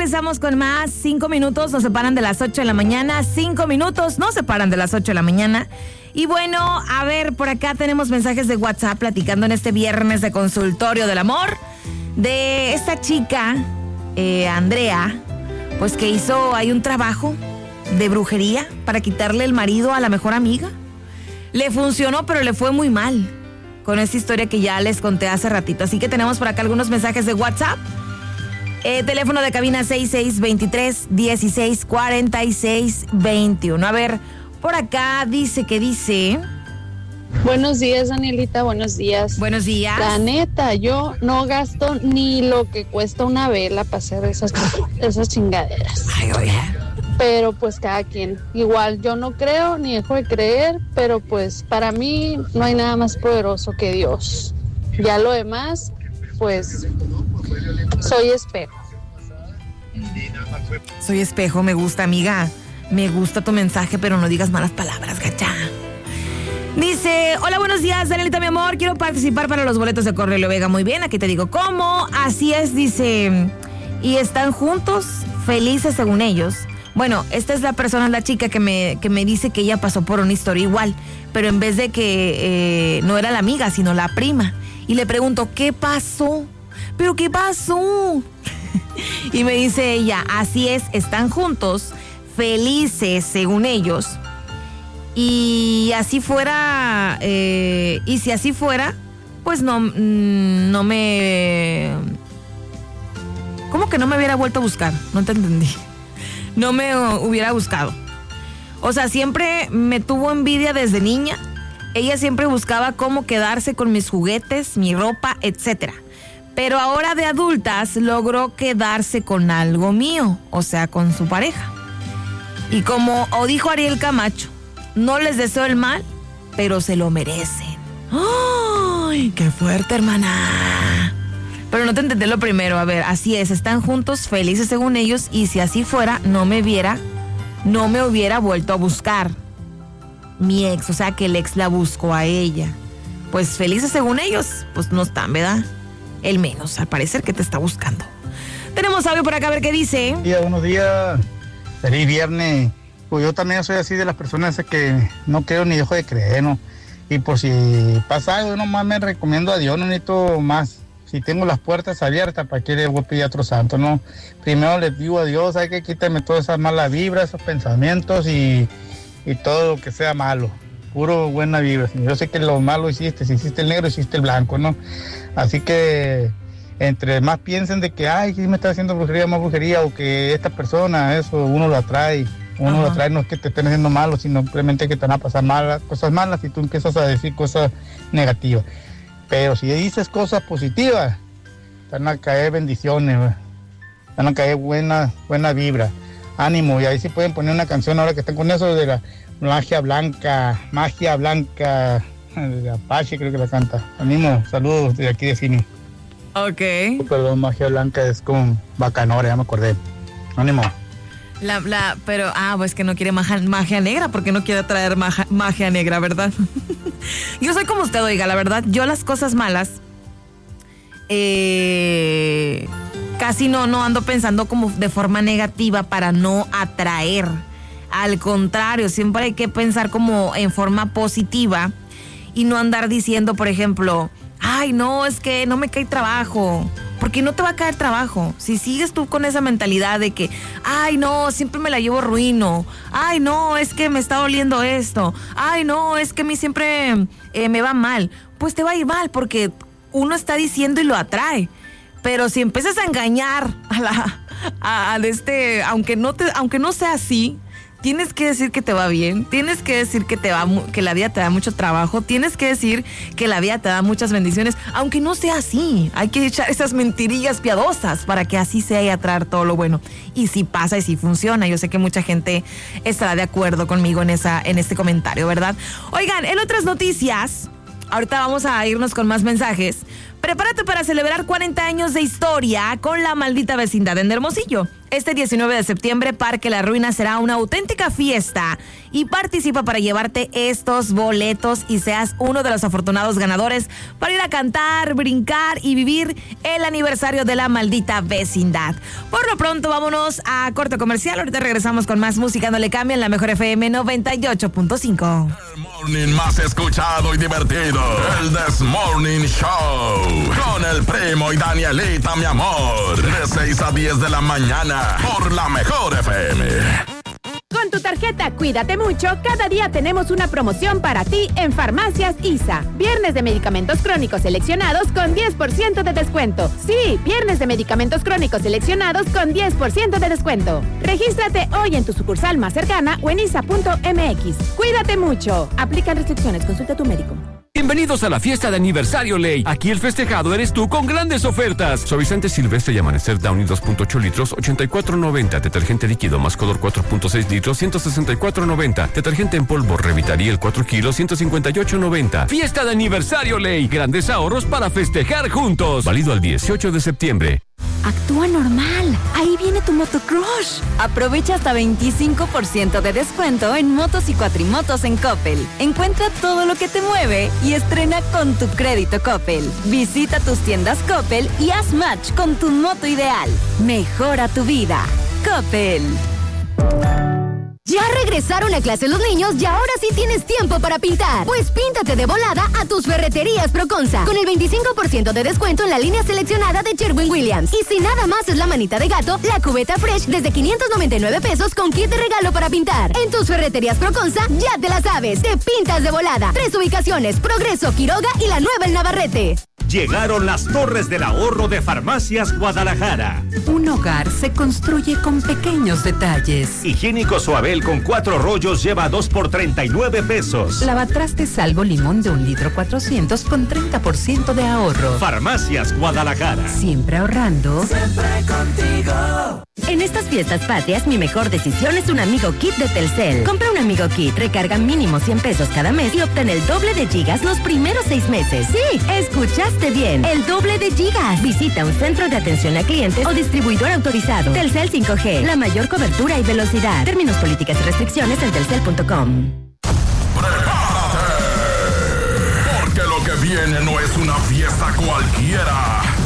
regresamos con más. 5 minutos nos separan de las 8 de la mañana. 5 minutos nos separan de las 8 de la mañana. Y bueno, a ver, por acá tenemos mensajes de WhatsApp platicando en este viernes de Consultorio del Amor de esta chica, Andrea, pues que hizo ahí un trabajo de brujería para quitarle el marido a la mejor amiga. Le funcionó, pero le fue muy mal con esta historia que ya les conté hace ratito. Así que tenemos por acá algunos mensajes de WhatsApp. Teléfono de cabina 6623-1646-21. A ver, por acá dice. Buenos días, Danielita, buenos días. Buenos días. La neta, yo no gasto ni lo que cuesta una vela para hacer esas chingaderas. Ay, oye. Pero pues cada quien. Igual yo no creo ni dejo de creer, pero pues para mí no hay nada más poderoso que Dios. Ya lo demás, pues soy espejo. Soy espejo, me gusta, amiga. Me gusta tu mensaje, pero no digas malas palabras, gacha. Dice, hola, buenos días, Danielita, mi amor. Quiero participar para los boletos de Cornelio Vega. Muy bien, aquí te digo cómo. Así es, dice. Y están juntos, felices según ellos. Bueno, esta es la chica que me dice que ella pasó por una historia igual, pero en vez de que no era la amiga, sino la prima. Y le pregunto, ¿qué pasó? ¿Pero qué pasó? Y me dice ella, así es, están juntos, felices según ellos. Y así fuera, y si así fuera, pues no me... ¿Cómo que no me hubiera vuelto a buscar? No te entendí. No me hubiera buscado. O sea, siempre me tuvo envidia desde niña. Ella siempre buscaba cómo quedarse con mis juguetes, mi ropa, etcétera. Pero ahora de adultas logró quedarse con algo mío, o sea, con su pareja. Y como dijo Ariel Camacho, no les deseo el mal, pero se lo merecen. ¡Ay, qué fuerte, hermana! Pero no te entendí lo primero. A ver, así es, están juntos, felices según ellos, y si así fuera, no me hubiera vuelto a buscar mi ex, o sea, que el ex la buscó a ella. Pues felices según ellos, pues no están, ¿verdad? El menos, al parecer, que te está buscando. Tenemos audio por acá, a ver qué dice. Buenos días. Feliz viernes. Pues yo también soy así de las personas que no creo ni dejo de creer, ¿no? Y por si pasa algo, yo nomás me recomiendo a Dios, no necesito más. Si tengo las puertas abiertas, ¿para qué le voy a pedir a otro santo, no? Primero le digo a Dios, hay que quitarme todas esas malas vibras, esos pensamientos y todo lo que sea malo. Puro buena vibra. Yo sé que lo malo hiciste, si hiciste el negro, hiciste el blanco, ¿no? Así que entre más piensen de que, ay, ¿quién me está haciendo brujería, más brujería? O que esta persona, eso, uno lo atrae. Uno lo atrae, no es que te estén haciendo malo, sino simplemente que te van a pasar cosas malas y tú empiezas a decir cosas negativas. Pero si dices cosas positivas, te van a caer bendiciones, te van a caer buena vibra, ánimo. Y ahí sí pueden poner una canción ahora que están con eso de la magia blanca, de Apache creo que la canta. Ánimo, saludos de aquí de Fini. Ok. Perdón, magia blanca es con Bacanora, ya me acordé. Ánimo. Pero, pues que no quiere magia negra, porque no quiere traer magia negra, ¿verdad? Yo soy como usted, oiga, la verdad, yo las cosas malas, casi no ando pensando como de forma negativa para no atraer. Al contrario, siempre hay que pensar como en forma positiva y no andar diciendo, por ejemplo, ay, no, es que no me cae trabajo. Porque no te va a caer trabajo. Si sigues tú con esa mentalidad de que, ay, no, siempre me la llevo ruino. Ay, no, es que me está doliendo esto. Ay, no, es que a mí siempre me va mal. Pues te va a ir mal porque uno está diciendo y lo atrae. Pero si empiezas a engañar aunque no sea así, tienes que decir que te va bien, tienes que decir que la vida te da mucho trabajo, tienes que decir que la vida te da muchas bendiciones, aunque no sea así. Hay que echar esas mentirillas piadosas para que así sea y atraer todo lo bueno. Y si pasa y si funciona, yo sé que mucha gente estará de acuerdo conmigo en este comentario, ¿verdad? Oigan, en otras noticias, Ahorita vamos a irnos con más mensajes. Prepárate para celebrar 40 años de historia con La Maldita Vecindad en Hermosillo. Este 19 de septiembre, Parque La Ruina será una auténtica fiesta y participa para llevarte estos boletos y seas uno de los afortunados ganadores para ir a cantar, brincar y vivir el aniversario de La Maldita Vecindad. Por lo pronto, vámonos a corte comercial. Ahorita regresamos con más música. No le cambien, la mejor FM 98.5. El morning más escuchado y divertido. El This Morning Show. Con el Primo y Danielita, mi amor. De 6 a 10 de la mañana. Por la mejor FM. Con tu tarjeta Cuídate Mucho, cada día tenemos una promoción para ti en Farmacias ISA. Viernes de medicamentos crónicos seleccionados con 10% de descuento. Sí, viernes de medicamentos crónicos seleccionados con 10% de descuento. Regístrate hoy en tu sucursal más cercana o en isa.mx. Cuídate mucho. Aplican restricciones. Consulta a tu médico. Bienvenidos a la fiesta de aniversario Ley. Aquí el festejado eres tú con grandes ofertas. Suavizante Silvestre y Amanecer Downy 2.8 litros, 84.90. Detergente líquido Mascolor 4.6 litros, 164.90. Detergente en polvo Revitariel 4 kilos, 158.90. Fiesta de aniversario Ley. Grandes ahorros para festejar juntos. Válido al 18 de septiembre. Actúa normal. Ahí viene tu Motocrush. Aprovecha hasta 25% de descuento en motos y cuatrimotos en Coppel. Encuentra todo lo que te mueve y estrena con tu crédito Coppel. Visita tus tiendas Coppel y haz match con tu moto ideal. Mejora tu vida. Coppel. Ya regresaron a clase los niños y ahora sí tienes tiempo para pintar. Pues píntate de volada a tus ferreterías Proconza. Con el 25% de descuento en la línea seleccionada de Sherwin-Williams. Y si nada más es la manita de gato, la cubeta Fresh desde 599 pesos con kit de regalo para pintar. En tus ferreterías Proconza ya te la sabes. Te pintas de volada. 3 ubicaciones: Progreso, Quiroga y la nueva en Navarrete. Llegaron las Torres del Ahorro de Farmacias Guadalajara. Un hogar se construye con pequeños detalles. Higiénico Suabel con 4 rollos lleva 2 por 39 pesos. Lavatrastes Salvo Limón de 1 litro 400 con 30% de ahorro. Farmacias Guadalajara. Siempre ahorrando. Siempre contigo. En estas fiestas patrias, mi mejor decisión es un Amigo Kit de Telcel. Compra un Amigo Kit, recarga mínimo 100 pesos cada mes y obtén el doble de gigas los primeros 6 meses. Sí, escuchaste bien, el doble de gigas. Visita un centro de atención a clientes o distribuidor autorizado. Telcel 5G, la mayor cobertura y velocidad. Términos, políticas y restricciones en telcel.com. ¡Prepárate! Porque lo que viene no es una fiesta cualquiera.